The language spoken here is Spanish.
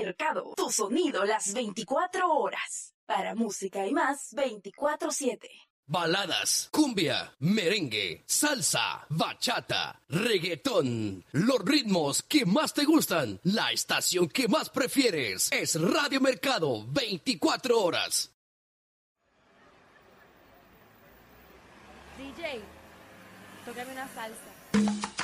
Mercado, tu sonido las 24 horas. Para música y más, 24/7. Baladas, cumbia, merengue, salsa, bachata, reggaetón. Los ritmos que más te gustan. La estación que más prefieres es Radio Mercado, 24 horas. DJ, tócame una salsa.